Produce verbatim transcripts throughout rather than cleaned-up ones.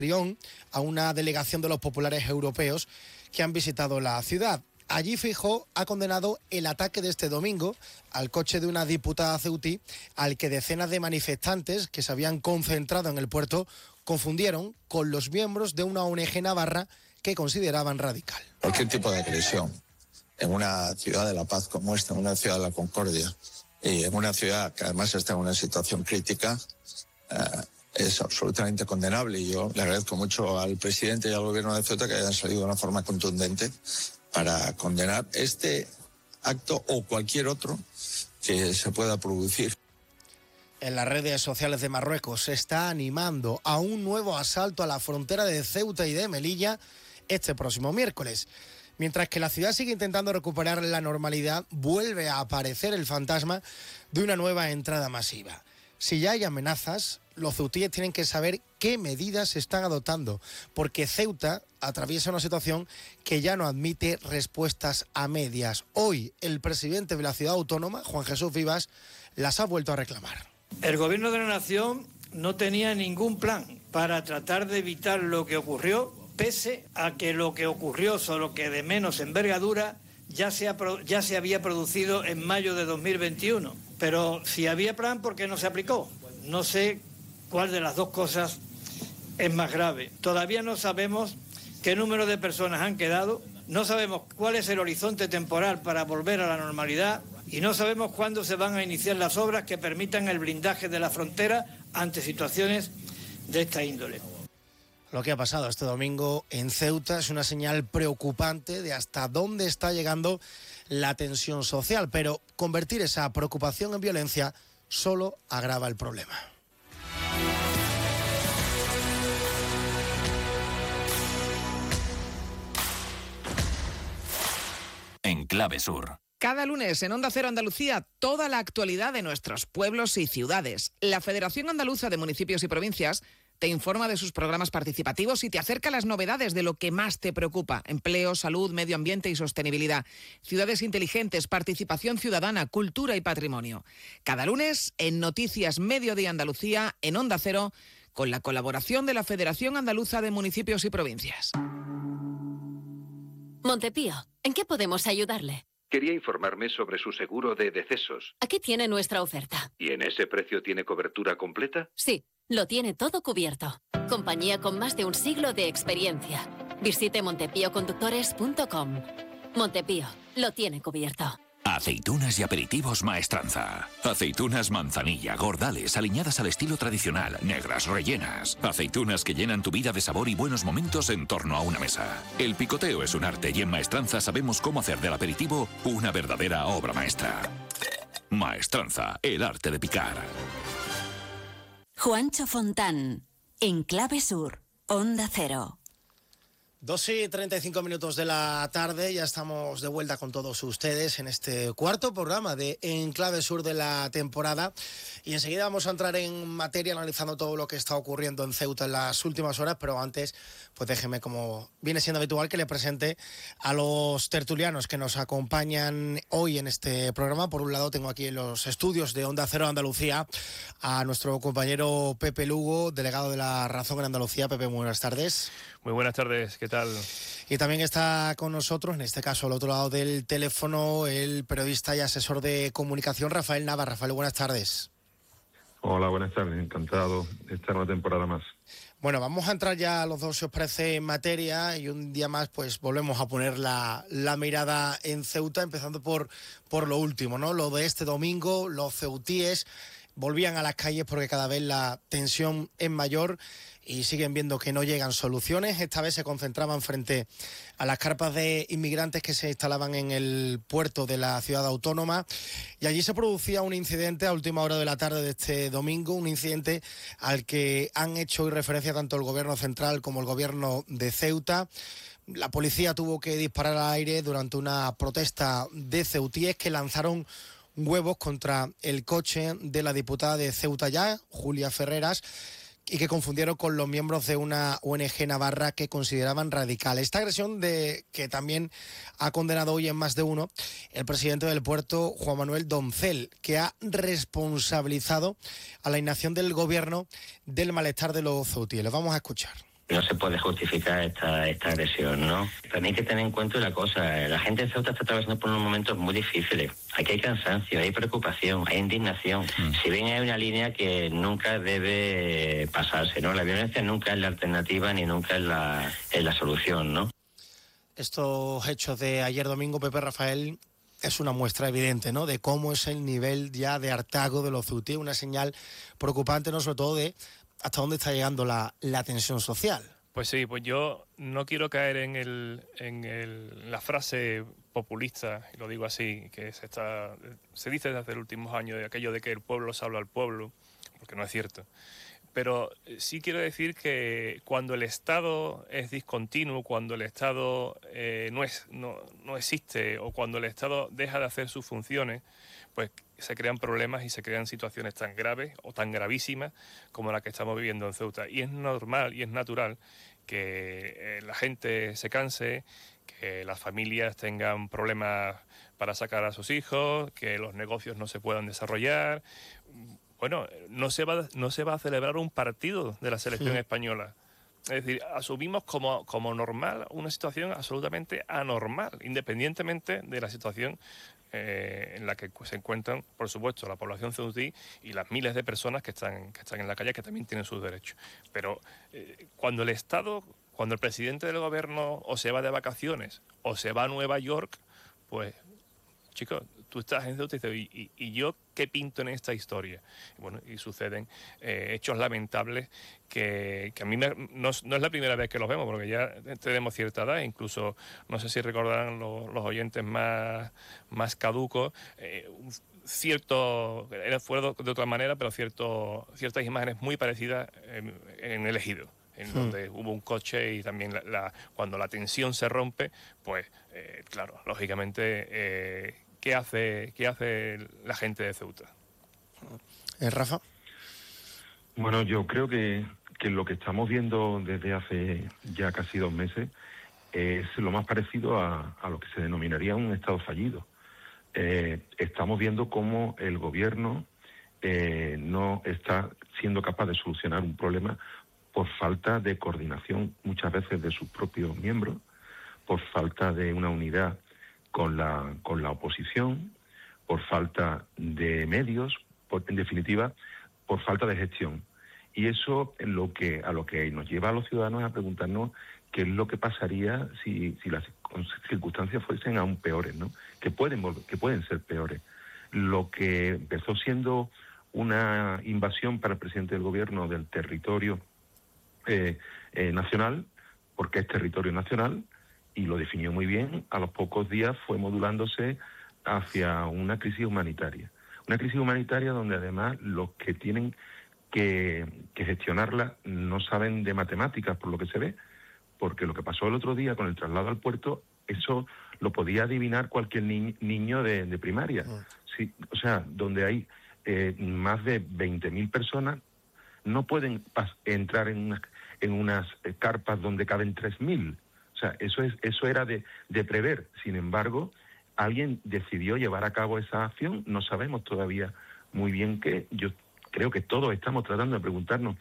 a una delegación de los populares europeos que han visitado la ciudad. Allí Feijóo ha condenado el ataque de este domingo al coche de una diputada ceutí, al que decenas de manifestantes que se habían concentrado en el puerto confundieron con los miembros de una O N G navarra que consideraban radical. Cualquier tipo de agresión en una ciudad de la paz como esta, en una ciudad de la concordia, y en una ciudad que además está en una situación crítica, eh, es absolutamente condenable. Y yo le agradezco mucho al presidente y al gobierno de Ceuta que hayan salido de una forma contundente para condenar este acto o cualquier otro que se pueda producir. En las redes sociales de Marruecos se está animando a un nuevo asalto a la frontera de Ceuta y de Melilla este próximo miércoles. Mientras que la ciudad sigue intentando recuperar la normalidad, vuelve a aparecer el fantasma de una nueva entrada masiva. Si ya hay amenazas, los ceutíes tienen que saber qué medidas se están adoptando, porque Ceuta atraviesa una situación que ya no admite respuestas a medias. Hoy, el presidente de la ciudad autónoma, Juan Jesús Vivas, las ha vuelto a reclamar. El gobierno de la nación no tenía ningún plan para tratar de evitar lo que ocurrió, pese a que lo que ocurrió, solo que de menos envergadura, ya se, ha, ya se había producido en mayo de dos mil veintiuno. Pero si había plan, ¿por qué no se aplicó? No sé cuál de las dos cosas es más grave. Todavía no sabemos qué número de personas han quedado, no sabemos cuál es el horizonte temporal para volver a la normalidad y no sabemos cuándo se van a iniciar las obras que permitan el blindaje de la frontera ante situaciones de esta índole. Lo que ha pasado este domingo en Ceuta es una señal preocupante de hasta dónde está llegando la tensión social, pero convertir esa preocupación en violencia solo agrava el problema. En Clave Sur. Cada lunes en Onda Cero Andalucía, toda la actualidad de nuestros pueblos y ciudades. La Federación Andaluza de Municipios y Provincias te informa de sus programas participativos y te acerca las novedades de lo que más te preocupa: empleo, salud, medio ambiente y sostenibilidad, ciudades inteligentes, participación ciudadana, cultura y patrimonio. Cada lunes en Noticias Mediodía Andalucía, en Onda Cero, con la colaboración de la Federación Andaluza de Municipios y Provincias. Montepío, ¿en qué podemos ayudarle? Quería informarme sobre su seguro de decesos. Aquí tiene nuestra oferta. ¿Y en ese precio tiene cobertura completa? Sí, lo tiene todo cubierto. Compañía con más de un siglo de experiencia. Visite montepío conductores punto com. Montepío, lo tiene cubierto. Aceitunas y aperitivos Maestranza. Aceitunas manzanilla, gordales, aliñadas al estilo tradicional, negras, rellenas. Aceitunas que llenan tu vida de sabor y buenos momentos en torno a una mesa. El picoteo es un arte y en Maestranza sabemos cómo hacer del aperitivo una verdadera obra maestra. Maestranza, el arte de picar. Juancho Fontán, en Clave Sur, Onda Cero. dos y treinta y cinco minutos de la tarde, ya estamos de vuelta con todos ustedes en este cuarto programa de En Clave Sur de la temporada, y enseguida vamos a entrar en materia analizando todo lo que está ocurriendo en Ceuta en las últimas horas, pero antes, pues déjeme, como viene siendo habitual, que le presente a los tertulianos que nos acompañan hoy en este programa. Por un lado tengo aquí en los estudios de Onda Cero Andalucía a nuestro compañero Pepe Lugo, delegado de La Razón en Andalucía. Pepe, muy buenas tardes. Muy buenas tardes, ¿qué tal? Y también está con nosotros, en este caso al otro lado del teléfono, el periodista y asesor de comunicación Rafael Nava. Rafael, buenas tardes. Hola, buenas tardes, encantado de estar una temporada más. Bueno, vamos a entrar ya los dos, si os parece, en materia, y un día más pues volvemos a poner la, la mirada en Ceuta, empezando por, por lo último, ¿no? Lo de este domingo, los ceutíes volvían a las calles porque cada vez la tensión es mayor y siguen viendo que no llegan soluciones. Esta vez se concentraban frente a las carpas de inmigrantes que se instalaban en el puerto de la ciudad autónoma, y allí se producía un incidente a última hora de la tarde de este domingo, un incidente al que han hecho hoy referencia tanto el gobierno central como el gobierno de Ceuta. La policía tuvo que disparar al aire durante una protesta de ceutíes que lanzaron huevos contra el coche de la diputada de Ceuta Ya, Julia Ferreras, y que confundieron con los miembros de una O N G navarra que consideraban radical. Esta agresión, de que también ha condenado hoy en más de uno el presidente del puerto, Juan Manuel Doncel, que ha responsabilizado a la inacción del gobierno del malestar de los ceutíes. Los vamos a escuchar. No se puede justificar esta, esta agresión, ¿no? También hay que tener en cuenta una cosa, la gente de Ceuta está atravesando por unos momentos muy difíciles. Aquí hay cansancio, hay preocupación, hay indignación. Mm. Si bien hay una línea que nunca debe pasarse, ¿no? La violencia nunca es la alternativa ni nunca es la, es la solución, ¿no? Estos hechos de ayer domingo, Pepe Rafael, es una muestra evidente, ¿no?, de cómo es el nivel ya de hartazgo de los ceutíes, una señal preocupante, no sobre todo de hasta dónde está llegando la, la tensión social. Pues sí, pues yo no quiero caer en el, en el, la frase populista, y lo digo así, que se está se dice desde hace los últimos años, de aquello de que el pueblo se habla al pueblo, porque no es cierto. Pero sí quiero decir que cuando el Estado es discontinuo, cuando el Estado eh, no, es, no, no existe, o cuando el Estado deja de hacer sus funciones, pues se crean problemas y se crean situaciones tan graves o tan gravísimas como la que estamos viviendo en Ceuta. Y es normal y es natural que eh, la gente se canse, que las familias tengan problemas para sacar a sus hijos, que los negocios no se puedan desarrollar. Bueno, no se va, no se va a celebrar un partido de la selección sí. española. Es decir, asumimos como, como normal una situación absolutamente anormal, independientemente de la situación eh, en la que se encuentran, por supuesto, la población ceutí y las miles de personas que están, que están en la calle, que también tienen sus derechos. Pero eh, cuando el Estado, cuando el presidente del gobierno o se va de vacaciones o se va a Nueva York, pues, chicos, tú estás en Ceuta y dices, ¿y, y, y yo qué pinto en esta historia? Y bueno, y suceden eh, hechos lamentables que, que a mí me, no, no es la primera vez que los vemos, porque ya tenemos cierta edad, incluso no sé si recordarán los, los oyentes más, más caducos, eh, un cierto, era fuera de otra manera, pero cierto, ciertas imágenes muy parecidas en, en el Ejido, en hmm. donde hubo un coche y también la, la, cuando la tensión se rompe, pues eh, claro, lógicamente... Eh, ¿Qué hace, qué hace la gente de Ceuta? ¿Eh, Rafa? Bueno, yo creo que, que lo que estamos viendo desde hace ya casi dos meses es lo más parecido a, a lo que se denominaría un estado fallido. Eh, estamos viendo cómo el gobierno eh, no está siendo capaz de solucionar un problema por falta de coordinación muchas veces de sus propios miembros, por falta de una unidad con la con la oposición, por falta de medios, por, en definitiva, por falta de gestión. Y eso es lo que a lo que nos lleva a los ciudadanos a preguntarnos qué es lo que pasaría si, si las circunstancias fuesen aún peores, ¿no? Que pueden que pueden ser peores. Lo que empezó siendo una invasión para el presidente del gobierno del territorio eh, eh, nacional, porque es territorio nacional, y lo definió muy bien, a los pocos días fue modulándose hacia una crisis humanitaria. Una crisis humanitaria donde además los que tienen que, que gestionarla no saben de matemáticas, por lo que se ve, porque lo que pasó el otro día con el traslado al puerto, eso lo podía adivinar cualquier ni, niño de, de primaria. Sí, o sea, donde hay eh, más de veinte mil personas, no pueden pas- entrar en, una, en unas eh, carpas donde caben tres mil. O sea, eso es eso era de, de prever. Sin embargo, alguien decidió llevar a cabo esa acción. No sabemos todavía muy bien qué. Yo creo que todos estamos tratando de preguntarnos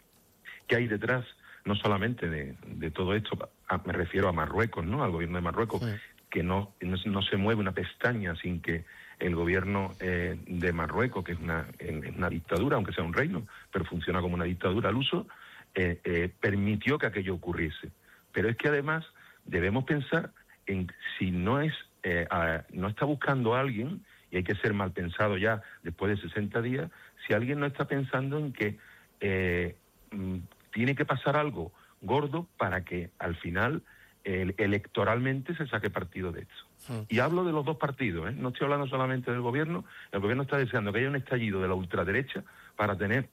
qué hay detrás, no solamente de, de todo esto. A, me refiero a Marruecos, ¿no? Al gobierno de Marruecos, sí. que no, no, no se mueve una pestaña sin que el gobierno eh, de Marruecos, que es una, en, una dictadura, aunque sea un reino, pero funciona como una dictadura al uso, eh, eh, permitió que aquello ocurriese. Pero es que además debemos pensar en si no es eh, a, no está buscando a alguien, y hay que ser mal pensado ya después de sesenta días, si alguien no está pensando en que eh, m, tiene que pasar algo gordo para que al final eh, electoralmente se saque partido de esto. Sí. Y hablo de los dos partidos, ¿eh? No estoy hablando solamente del gobierno. El gobierno está deseando que haya un estallido de la ultraderecha para tener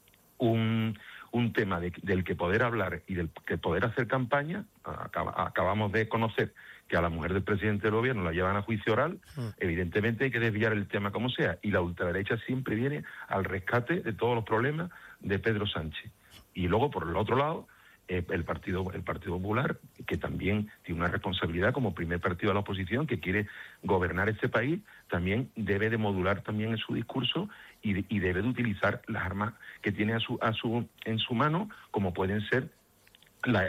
un... un tema de, del que poder hablar y del que poder hacer campaña. Acab, acabamos de conocer que a la mujer del presidente del gobierno la llevan a juicio oral. Mm. Evidentemente hay que desviar el tema como sea, y la ultraderecha siempre viene al rescate de todos los problemas de Pedro Sánchez. Y luego, por el otro lado, eh, el partido el Partido Popular, que también tiene una responsabilidad como primer partido de la oposición, que quiere gobernar este país, también debe de modular también en su discurso y, de, y debe de utilizar las armas que tiene a su, a su, en su mano, como pueden ser la,